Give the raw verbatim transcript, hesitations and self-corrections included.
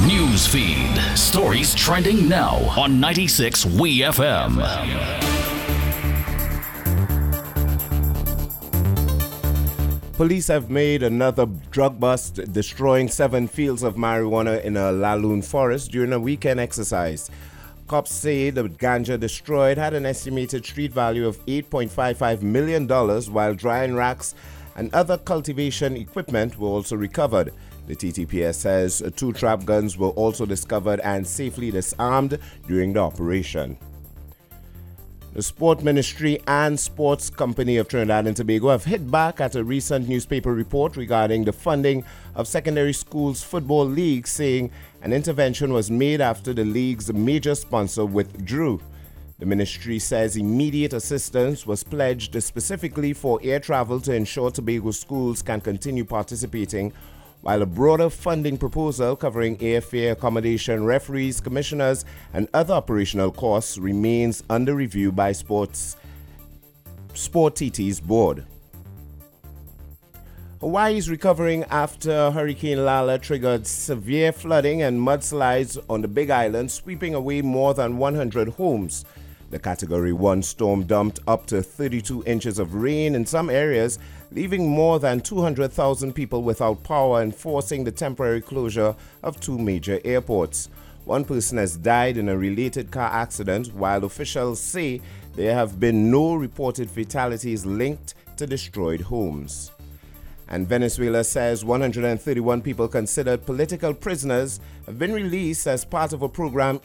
News feed. Stories trending now on ninety-six W E F M. Police have made another drug bust, destroying seven fields of marijuana in a Laloon forest during a weekend exercise. Cops say the ganja destroyed had an estimated street value of eight point five five million dollars, while drying racks and other cultivation equipment were also recovered. The T T P S says two trap guns were also discovered and safely disarmed during the operation. The Sport Ministry and Sports Company of Trinidad and Tobago have hit back at a recent newspaper report regarding the funding of secondary schools football leagues, saying an intervention was made after the league's major sponsor withdrew. The ministry says immediate assistance was pledged specifically for air travel to ensure Tobago schools can continue participating, while a broader funding proposal covering airfare, accommodation, referees, commissioners, and other operational costs remains under review by Sports Sport T T's board. Hawaii is recovering after Hurricane Lala triggered severe flooding and mudslides on the Big Island, sweeping away more than one hundred homes. The Category one storm dumped up to thirty-two inches of rain in some areas, leaving more than two hundred thousand people without power and forcing the temporary closure of two major airports. One person has died in a related car accident, while officials say there have been no reported fatalities linked to destroyed homes. And Venezuela says one hundred thirty-one people considered political prisoners have been released as part of a program